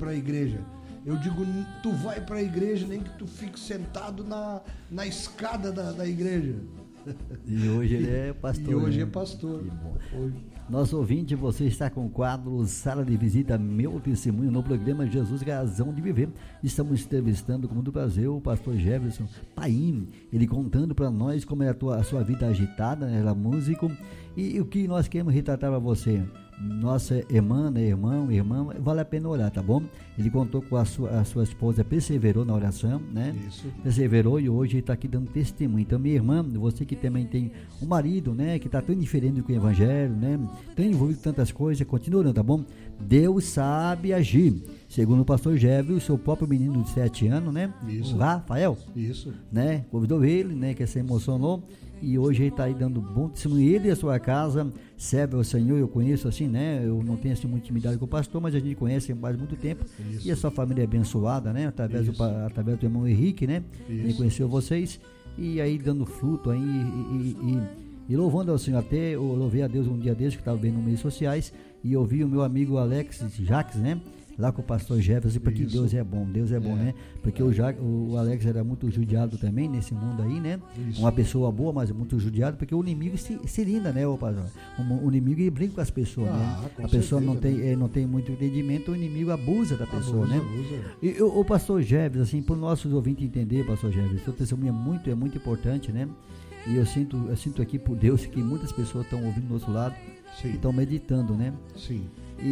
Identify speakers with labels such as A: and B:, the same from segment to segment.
A: para a igreja. Eu digo, tu vai para a igreja, nem que tu fique sentado na escada da igreja.
B: E hoje ele é pastor.
A: E hoje
B: né?
A: é pastor. Hoje.
B: Nosso ouvinte, você está com o quadro Sala de Visita, Meu Testemunho, no programa Jesus Razão de Viver. Estamos entrevistando com muito prazer o pastor Jefferson Paim, ele contando para nós como é a sua vida agitada, né? Ela é músico, e o que nós queremos retratar para você. Nossa irmã, né, irmão, vale a pena orar, tá bom? Ele contou com a sua esposa, perseverou na oração, né?
A: Isso.
B: Perseverou e hoje está aqui dando testemunho. Então, minha irmã, você que também tem um marido, né, que está tão diferente com o evangelho, né, tão envolvido com tantas coisas, continua orando, tá bom? Deus sabe agir. Segundo o pastor Jefferson, o seu próprio menino de 7 anos, né?
A: Isso.
B: O Rafael.
A: Isso.
B: Né? Convidou ele, né, que se emocionou. E hoje ele está aí dando bom testemunho. Ele e a sua casa serve ao Senhor. Eu conheço assim, né? Eu não tenho assim muita intimidade com o pastor, mas a gente conhece faz muito tempo.
A: Isso.
B: E a sua família é abençoada, né? Através do irmão Henrique, né?
A: Isso.
B: Ele conheceu vocês. E aí dando fruto aí e louvando ao Senhor. Até eu louvei a Deus um dia desses que estava vendo nos meios sociais e ouvi o meu amigo Alex Jacques, né? Lá com o pastor Jefferson, porque
A: Isso.
B: Deus é bom, né? Porque o Alex era muito judiado também nesse mundo aí, né?
A: Isso.
B: Uma pessoa boa, mas muito judiado, porque o inimigo se linda, né, pastor? O inimigo ele brinca com as pessoas, né?
A: Com
B: A pessoa
A: certeza,
B: não tem muito entendimento, o inimigo abusa da pessoa, né?
A: Abusa.
B: E o pastor Jefferson, assim, para os nossos ouvintes entender, pastor Jefferson, seu testemunho é muito importante, né? E eu sinto aqui por Deus que muitas pessoas estão ouvindo do nosso lado e estão meditando, né?
A: Sim.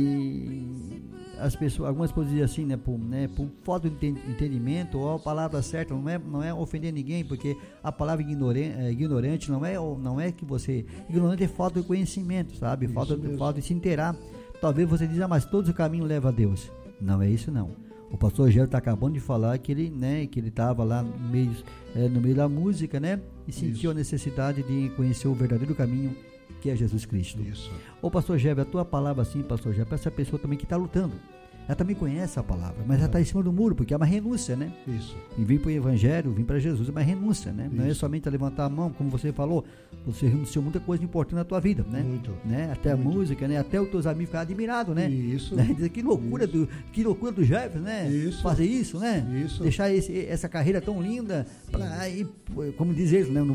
B: E as pessoas, algumas pessoas dizem assim, né, por falta de entendimento, ou a palavra certa, não é ofender ninguém, porque a palavra ignorante não é que você, ignorante é falta de conhecimento, sabe? Falta de se inteirar. Talvez você diga, mas todo o caminho leva a Deus. Não é isso não. O pastor Gero está acabando de falar que ele estava lá no meio da música, né? E sentiu a necessidade de conhecer o verdadeiro caminho, que é Jesus Cristo.
A: Isso.
B: Ô pastor Jefferson, a tua palavra assim, pastor Jefferson, para essa pessoa também que está lutando, ela também conhece a palavra, mas ela está em cima do muro, porque é uma renúncia, né?
A: Isso.
B: E vir para o evangelho, vir para Jesus, é uma renúncia, né?
A: Isso.
B: Não é somente levantar a mão, como você falou, você renunciou muita coisa importante na tua vida, né?
A: Muito.
B: Né? Até
A: muito.
B: A música, né? Até os teus amigos ficaram admirados, né?
A: Isso.
B: Né? Dizer, que loucura do Jefferson, né?
A: Isso.
B: Fazer isso, né?
A: Isso.
B: Deixar essa carreira tão linda, como diz eles, né?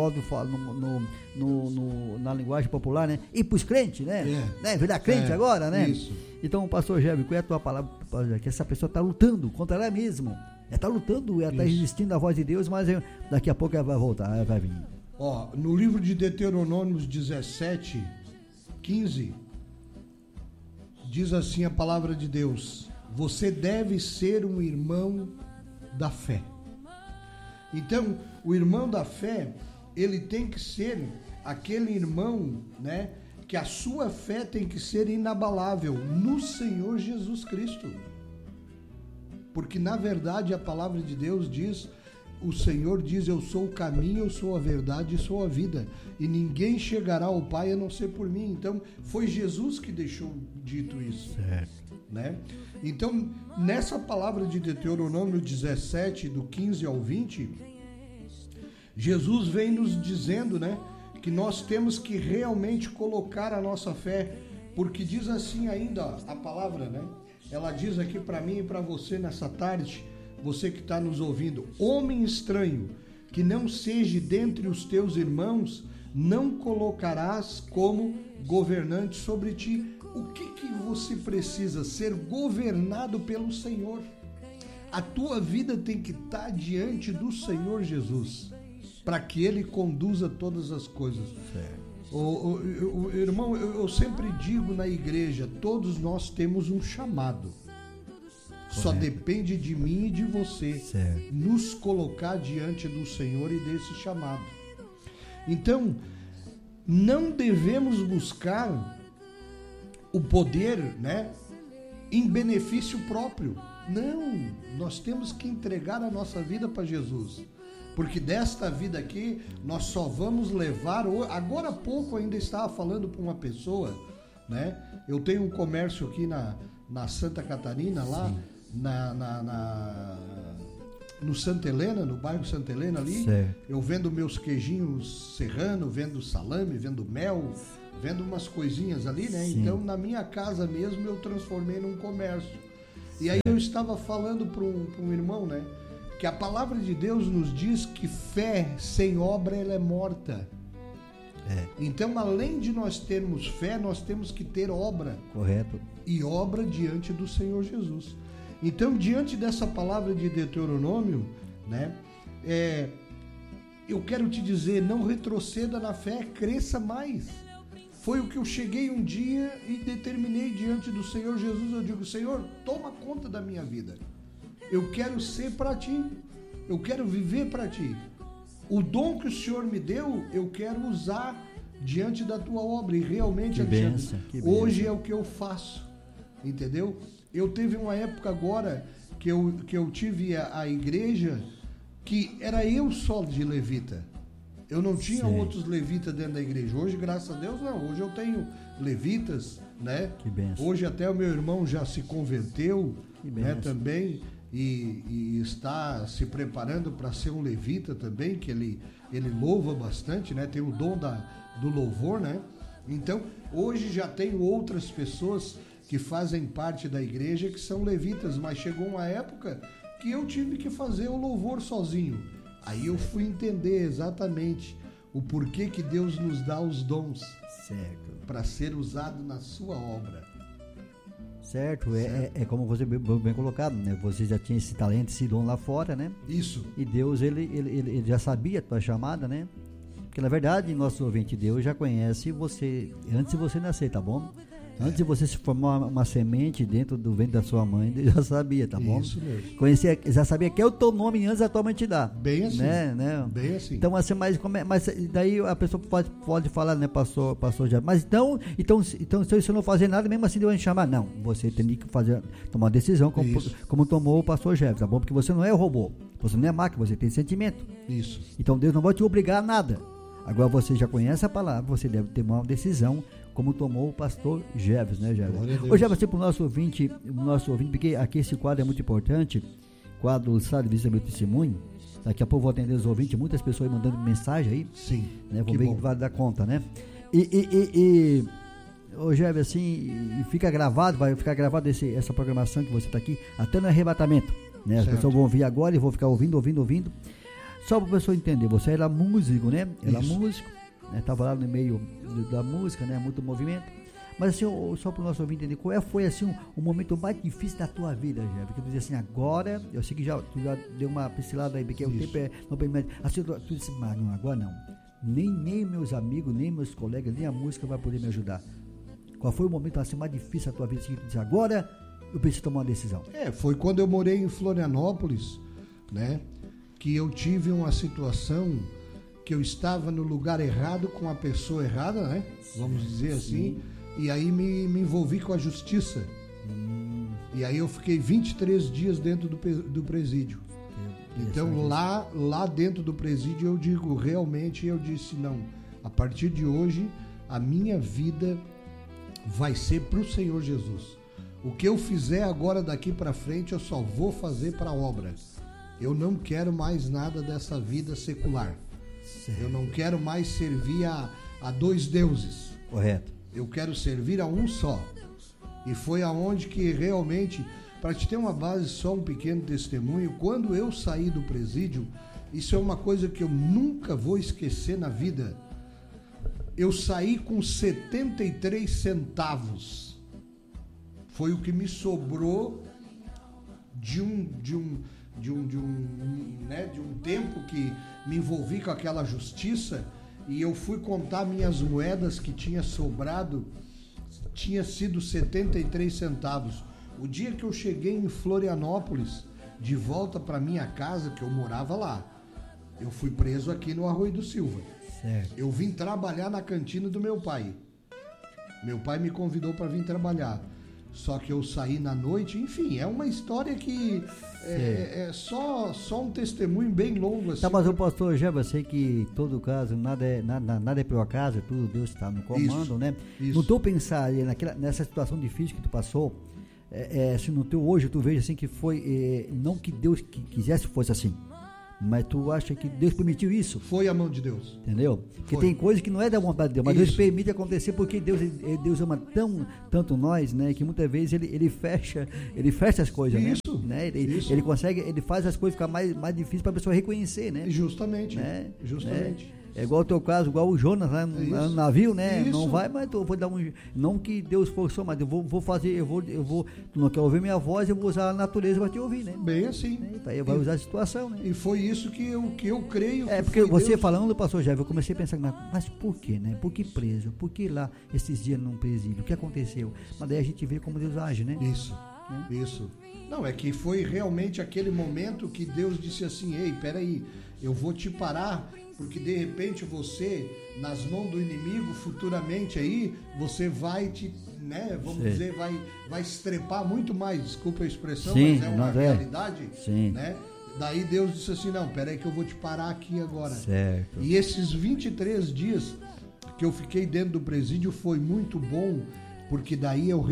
B: Na linguagem popular, né? Ir para os crentes, né? Né? Virar crente agora, né?
A: Isso.
B: Então, pastor Jefferson, qual é a tua palavra? Que essa pessoa está lutando contra ela mesma. Ela está lutando, ela está resistindo à voz de Deus, mas daqui a pouco ela vai voltar, ela vai vir.
A: Ó, no livro de Deuteronômios 17, 15, diz assim a palavra de Deus: você deve ser um irmão da fé. Então, o irmão da fé, ele tem que ser aquele irmão, né, que a sua fé tem que ser inabalável no Senhor Jesus Cristo. Porque, na verdade, a palavra de Deus diz, o Senhor diz, eu sou o caminho, eu sou a verdade e sou a vida. E ninguém chegará ao Pai a não ser por mim. Então, foi Jesus que deixou dito isso.
B: Certo.
A: Né? Então, nessa palavra de Deuteronômio 17, do 15 ao 20, Jesus vem nos dizendo, né, que nós temos que realmente colocar a nossa fé, porque diz assim ainda, ó, a palavra, né? Ela diz aqui para mim e para você nessa tarde, você que está nos ouvindo: homem estranho, que não seja dentre os teus irmãos, não colocarás como governante sobre ti. O que você precisa? Ser governado pelo Senhor. A tua vida tem que estar diante do Senhor Jesus, para que Ele conduza todas as coisas. Irmão, eu sempre digo na igreja, todos nós temos um chamado. Só depende de mim e de você nos colocar diante do Senhor e desse chamado. Então, não devemos buscar o poder, né, em benefício próprio. Não, nós temos que entregar a nossa vida para Jesus. Porque desta vida aqui, nós só vamos levar... Agora há pouco ainda estava falando para uma pessoa, né? Eu tenho um comércio aqui na Santa Catarina, lá no Santa Helena, no bairro Santa Helena ali.
B: Certo.
A: Eu vendo meus queijinhos serrano, vendo salame, vendo mel, vendo umas coisinhas ali, né?
B: Sim.
A: Então, na minha casa mesmo, eu transformei num comércio. E aí eu estava falando para um irmão, né? Que a palavra de Deus nos diz que fé sem obra ela é morta. Então, além de nós termos fé, nós temos que ter obra.
B: Correto.
A: E obra diante do Senhor Jesus. Então, diante dessa palavra de Deuteronômio, né? Eu quero te dizer, não retroceda na fé, cresça mais. Foi o que eu cheguei um dia e determinei diante do Senhor Jesus. Eu digo, Senhor, toma conta da minha vida. Eu quero ser para ti. Eu quero viver para ti. O dom que o Senhor me deu, eu quero usar diante da tua obra. E realmente, Alexandre, hoje é o que eu faço. Entendeu? Eu teve uma época agora que eu tive a igreja que era eu só de levita. Eu não tinha outros levitas dentro da igreja. Hoje, graças a Deus, não. Hoje eu tenho levitas, né? Que benção. Hoje até o meu irmão já se converteu, né, também, e está se preparando para ser um levita também, que ele louva bastante, né? Tem o dom do louvor, né? Então, hoje já tenho outras pessoas que fazem parte da igreja que são levitas, mas chegou uma época que eu tive que fazer o louvor sozinho. Aí eu fui entender exatamente o porquê que Deus nos dá os dons para ser usado na sua obra.
B: Certo. É como você bem colocado, né? Você já tinha esse talento, esse dom lá fora, né?
A: Isso.
B: E Deus, ele já sabia a tua chamada, né? Porque na verdade, nosso ouvinte, Deus já conhece você antes de você nascer, tá bom? Antes de você se formar uma semente dentro do ventre da sua mãe, Deus já sabia, tá bom?
A: Isso mesmo.
B: Conhecia, já sabia que é o teu nome antes da tua mãe te dar.
A: Bem assim.
B: Né?
A: Bem assim.
B: Então, assim, mas daí a pessoa pode falar, né, pastor já. Mas então, se eu não fazer nada, mesmo assim Deus vai me chamar. Não, você tem que tomar uma decisão como tomou o pastor Jefferson, tá bom? Porque você não é robô, você não é máquina, você tem sentimento.
A: Isso.
B: Então Deus não vai te obrigar a nada. Agora você já conhece a palavra, você deve tomar uma decisão, como tomou o pastor Jefferson, né, Jefferson? Ô, Jefferson, para o nosso ouvinte, porque aqui esse quadro é muito importante, quadro Sala de Vista Meu Testemunho. Daqui a pouco vou atender os ouvintes, muitas pessoas mandando mensagem aí.
A: Sim.
B: Né, vou ver que vai dar conta, né? Ô, Jefferson, assim, fica gravado, vai ficar gravado essa programação que você está aqui, até no arrebatamento, né? As pessoas vão ouvir agora e vão ficar ouvindo. Só para a pessoa entender, você era músico, né? Músico, né? Estava lá no meio da música, né? Muito movimento. Mas assim, só para o nosso ouvinte entender, qual foi assim o momento mais difícil da tua vida, Jé? Porque tu dizia assim, agora, eu sei que tu já deu uma pincelada aí, porque o tempo não permite. Assim, tu disse, mas não, agora não. Nem meus amigos, nem meus colegas, nem a música vai poder me ajudar. Qual foi o momento assim mais difícil da tua vida? Assim, que tu disse, agora eu preciso tomar uma decisão.
A: Foi quando eu morei em Florianópolis, né? Que eu tive uma situação que eu estava no lugar errado com a pessoa errada, né? Vamos dizer assim. E aí me envolvi com a justiça. E aí eu fiquei 23 dias dentro do presídio. Então lá dentro do presídio eu digo, realmente eu disse, não, a partir de hoje a minha vida vai ser para o Senhor Jesus. O que eu fizer agora daqui para frente eu só vou fazer para a obra. Eu não quero mais nada dessa vida secular. Eu não quero mais servir a dois deuses.
B: Correto.
A: Eu quero servir a um só. E foi aonde que realmente, para te ter uma base, só um pequeno testemunho, quando eu saí do presídio, isso é uma coisa que eu nunca vou esquecer na vida. Eu saí com 73 centavos. Foi o que me sobrou de um tempo que me envolvi com aquela justiça, e eu fui contar minhas moedas que tinha sobrado, tinha sido 73 centavos. O dia que eu cheguei em Florianópolis, de volta para minha casa, que eu morava lá, eu fui preso aqui no Arroio do Silva.
B: Certo.
A: Eu vim trabalhar na cantina do meu pai. Meu pai me convidou para vir trabalhar. Só que eu saí na noite, enfim, é uma história que é só um testemunho bem longo. Assim.
B: Tá, mas o pastor já, eu sei que em todo caso, nada é por acaso, tudo Deus está no comando, isso, né? Isso. No teu pensar, nessa situação difícil que tu passou, se no teu hoje tu veja assim que foi, não que Deus quisesse fosse assim, Mas tu acha que Deus permitiu isso?
A: Foi a mão de Deus.
B: Entendeu? Porque
A: Foi.
B: tem coisa que não é da vontade de Deus, mas
A: Isso.
B: Deus permite acontecer porque Deus ama tanto nós, né? Que muitas vezes ele fecha as coisas,
A: Isso.
B: né?
A: Isso.
B: Ele consegue, ele faz as coisas ficar mais difíceis para a pessoa reconhecer, né?
A: Justamente.
B: Né?
A: Justamente.
B: Né? É igual o teu caso, igual o Jonas lá no navio, né?
A: Isso.
B: Não vai, mas eu vou dar não que Deus forçou, mas eu vou fazer, tu não quer ouvir minha voz, eu vou usar a natureza para te ouvir, né?
A: Bem assim.
B: Aí vai usar a situação, né?
A: E foi isso que eu creio.
B: É,
A: que
B: porque
A: foi
B: você
A: Deus.
B: falando, pastor Jair, eu comecei a pensar, mas por quê, né? Por que preso? Por que lá esses dias num presídio? O que aconteceu? Mas daí a gente vê como Deus age, né?
A: Isso. Não, é que foi realmente aquele momento que Deus disse assim, ei, peraí, eu vou te parar, porque de repente você, nas mãos do inimigo, futuramente aí, você vai né, vamos dizer, vai estrepar muito mais, desculpa a expressão,
B: Sim,
A: mas é uma realidade,
B: Sim.
A: né? Daí Deus disse assim, não, peraí que eu vou te parar aqui agora.
B: Certo.
A: E esses 23 dias que eu fiquei dentro do presídio foi muito bom, porque daí eu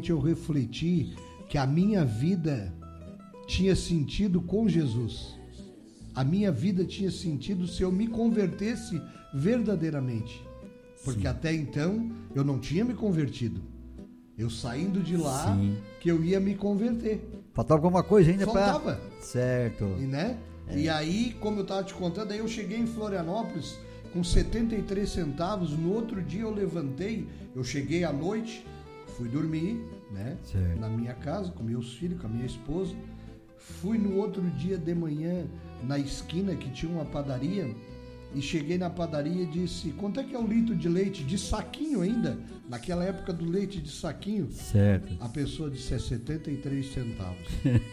A: refleti que a minha vida tinha sentido com Jesus. A minha vida tinha sentido se eu me convertesse verdadeiramente. Porque até então eu não tinha me convertido. Eu saindo de lá que eu ia me converter.
B: Faltava alguma coisa ainda para...
A: Faltava.
B: Certo.
A: E aí, como eu estava te contando, aí eu cheguei em Florianópolis com 73 centavos. No outro dia eu levantei, eu cheguei à noite, fui dormir, né?
B: Certo.
A: Na minha casa, com meus filhos, com a minha esposa. Fui no outro dia de manhã na esquina que tinha uma padaria e cheguei na padaria e disse, quanto é que é o litro de leite? De saquinho ainda, naquela época do leite de saquinho.
B: Certo.
A: A pessoa disse, 73 centavos.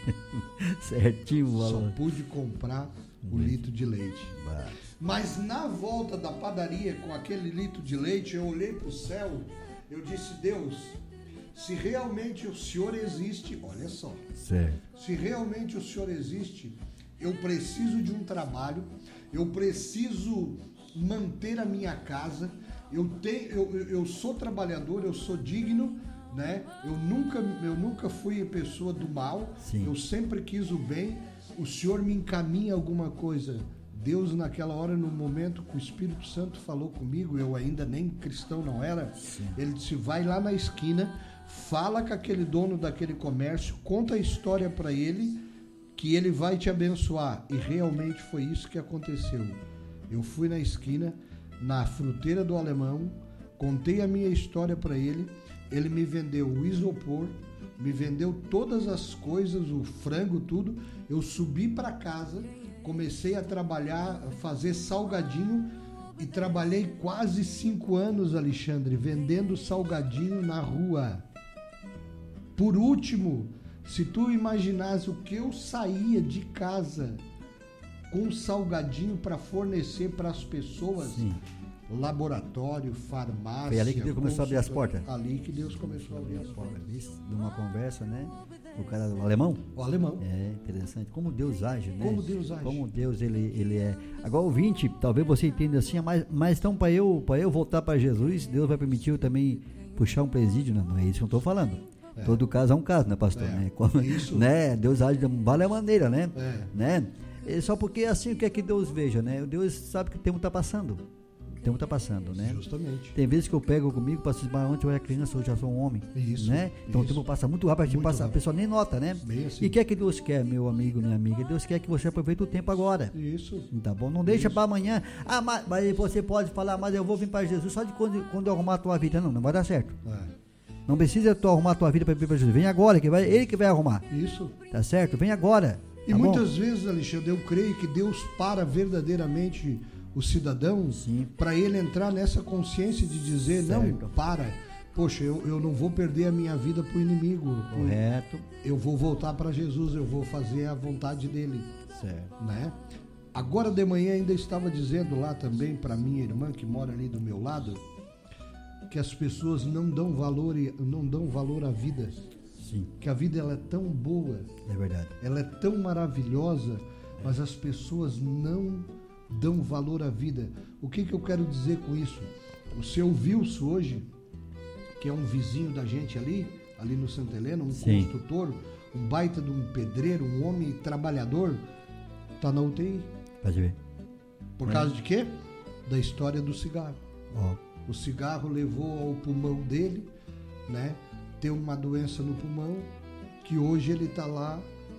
B: Certinho o valor.
A: Só pude comprar o litro de leite. Mas na volta da padaria com aquele litro de leite, eu olhei para o céu, eu disse, Deus, se realmente o Senhor existe, olha só, se realmente o Senhor existe, eu preciso de um trabalho, eu preciso manter a minha casa, eu sou trabalhador, eu sou digno, né? Eu nunca fui pessoa do mal, eu sempre quis o bem, o Senhor me encaminha alguma coisa. Deus naquela hora, no momento que o Espírito Santo falou comigo, eu ainda nem cristão não era, ele disse, vai lá na esquina, fala com aquele dono daquele comércio, conta a história para ele, que ele vai te abençoar. E realmente foi isso que aconteceu. Eu fui na esquina, na fruteira do Alemão, contei a minha história para ele, ele me vendeu o isopor, me vendeu todas as coisas, o frango, tudo. Eu subi para casa, comecei a trabalhar, a fazer salgadinho e trabalhei quase 5 anos, Alexandre, vendendo salgadinho na rua. Por último, se tu imaginasse o que eu saía de casa com salgadinho para fornecer para as pessoas, laboratório, farmácia...
B: Foi ali que Deus começou a abrir as portas?
A: Ali que Deus começou a abrir as portas.
B: De uma conversa, né? O cara, o alemão?
A: O alemão.
B: É, interessante. Como Deus age, né?
A: Como Deus age.
B: Como Deus, ele é... Agora, ouvinte, talvez você entenda assim, mas então para eu voltar para Jesus, Deus vai permitir eu também puxar um presídio? Não é isso que eu estou falando. Todo caso é um caso, né, pastor?
A: Isso.
B: Né? Deus age de várias maneiras, né? Né? Só porque assim, o que é que Deus veja, né? Deus sabe que o tempo está passando. O tempo está passando, né?
A: Justamente.
B: Tem vezes que eu pego comigo, pastor, ontem eu era criança, hoje já sou um homem.
A: Isso.
B: Né? Então o tempo passa muito rápido, a pessoa nem nota, né?
A: Bem assim.
B: E o que é que Deus quer, meu amigo, minha amiga? Deus quer que você aproveite o tempo agora.
A: Isso.
B: Tá bom? Não deixa para amanhã. Ah, mas você pode falar, mas eu vou vir para Jesus só de quando eu arrumar a tua vida. Não vai dar certo. Não precisa tu arrumar a tua vida para vir para Jesus. Vem agora, ele que vai arrumar.
A: Isso.
B: Tá certo? Vem agora.
A: E muitas vezes, Alexandre, eu creio que Deus para verdadeiramente o cidadão para ele entrar nessa consciência de dizer, não, para. Poxa, eu não vou perder a minha vida para o inimigo.
B: Correto.
A: Eu vou voltar para Jesus, eu vou fazer a vontade dele.
B: Certo.
A: Né? Agora de manhã ainda estava dizendo lá também para minha irmã que mora ali do meu lado, que as pessoas não dão valor à vida.
B: Sim.
A: Que a vida ela é tão boa.
B: É verdade.
A: Ela é tão maravilhosa, mas as pessoas não dão valor à vida. O que eu quero dizer com isso? O seu Wilson hoje, que é um vizinho da gente ali no Santa Helena, um construtor, um baita de um pedreiro, um homem trabalhador, está na UTI.
B: Pode ver.
A: Por causa de quê? Da história do cigarro.
B: Ó.
A: O cigarro levou ao pulmão dele, né? Ter uma doença no pulmão, que hoje ele está lá